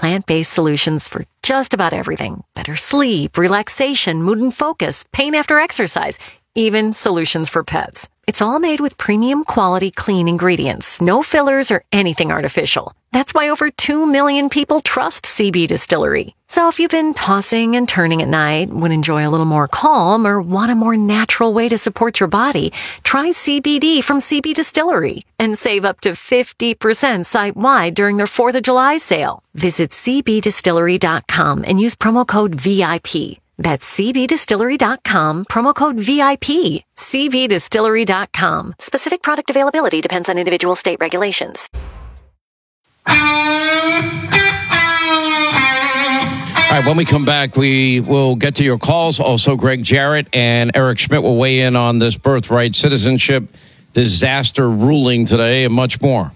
plant-based solutions for just about everything. Better sleep, relaxation, mood and focus, pain after exercise, even solutions for pets. It's all made with premium quality clean ingredients, no fillers or anything artificial. That's why over 2 million people trust CB Distillery. So if you've been tossing and turning at night, would enjoy a little more calm, or want a more natural way to support your body, try CBD from CB Distillery and save up to 50% site-wide during their 4th of July sale. Visit cbdistillery.com and use promo code VIP. That's cbdistillery.com, promo code VIP. cbdistillery.com. Specific product availability depends on individual state regulations. All right, when we come back, we will get to your calls. Also, Greg Jarrett and Eric Schmidt will weigh in on this birthright citizenship disaster ruling today and much more.